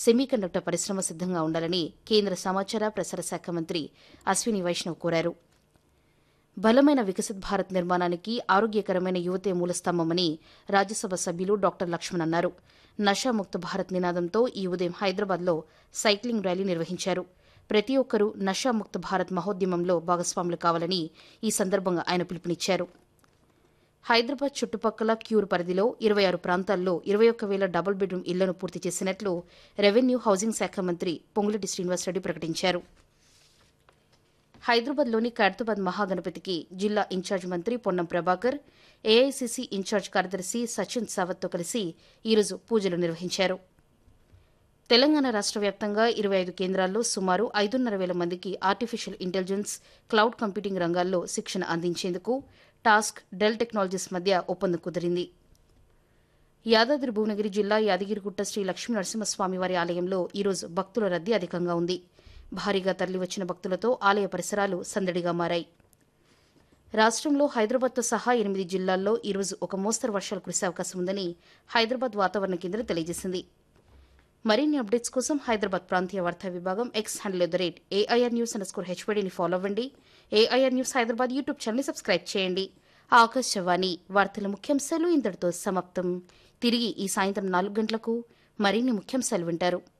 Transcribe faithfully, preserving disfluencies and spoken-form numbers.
Semiconductor పరిశ్రమ సిద్దంగా ఉండాలని కేంద్ర సమాచార ప్రసార శాఖ మంత్రి అశ్విని వైష్ణవ్ కోరారు. బలమైన వికసిత్ భారత్ నిర్మాణానికి ఆరోగ్యకరమైన యువతే మూలస్తంభమని రాజ్యసభ సభ్యులు డాక్టర్ లక్ష్మణ్ అన్నారు. నషాముక్త భారత్ నినాదంతో ఈ ఉదయం హైదరాబాద్లో సైక్లింగ్ ర్యాలీ నిర్వహించారు. ప్రతి ఒక్కరూ నషాముక్త భారత్ మహోద్యమంలో భాగస్వాములు కావాలని ఈ సందర్భంగా ఆయన పిలుపునిచ్చారు. హైదరాబాద్ చుట్టుపక్కల క్యూర్ పరిధిలో ఇరవై ఆరు ప్రాంతాల్లో ఇరవై ఒక్క వేల డబుల్ బెడ్రూమ్ ఇళ్లను పూర్తి చేసినట్లు రెవెన్యూ హౌసింగ్ శాఖ మంత్రి పొంగులేటి శ్రీనివాసరెడ్డి ప్రకటించారు. హైదరాబాద్లోని ఖైరతాబాద్ మహాగణపతికి జిల్లా ఇన్ఛార్జ్ మంత్రి పొన్నం ప్రభాకర్, ఏఐసీసీ ఇన్ఛార్జ్ కార్యదర్శి సచిన్ సావత్తో కలిసి ఈరోజు పూజలు నిర్వహించారు. తెలంగాణ రాష్ట్ర వ్యాప్తంగా ఇరవై ఐదు కేంద్రాల్లో సుమారు ఐదున్నర వేల మందికి ఆర్టిఫిషియల్ ఇంటెలిజెన్స్, క్లౌడ్ కంప్యూటింగ్ రంగాల్లో శిక్షణ అందించేందుకు టాస్క్, డెల్ టెక్నాలజీస్ మధ్య ఒప్పందం కుదిరింది. యాదాద్రి భువనగిరి జిల్లా యాదగిరిగుట్ట శ్రీ లక్ష్మీ నరసింహస్వామివారి ఆలయంలో ఈరోజు భక్తుల రద్దీ అధికంగా ఉంది. భారీగా తరలివచ్చిన భక్తులతో ఆలయ పరిసరాలు సందడిగా మారాయి. రాష్ట్రంలో హైదరాబాద్తో సహా ఎనిమిది జిల్లాల్లో ఈరోజు ఒక మోస్తరు వర్షాలు కురిసే అవకాశం ఉందని హైదరాబాద్ వాతావరణ కేంద్రం తెలియజేసింది. మరిన్ని అప్డేట్స్ కోసం హైదరాబాద్ ప్రాంతీయ వార్తా విభాగం X handle at the rate AIR news under score హెచ్పీడీని follow అవ్వండి. ఏఐఆర్ న్యూస్ హైదరాబాద్ యూట్యూబ్ ఛానల్ని సబ్స్క్రైబ్ చేయండి. ఆకాశవాణి వార్తల ముఖ్యాంశాలు ఇంతటితో సమాప్తం. తిరిగి ఈ సాయంత్రం నాలుగు గంటలకు మరిన్ని ముఖ్యాంశాలు వింటారు.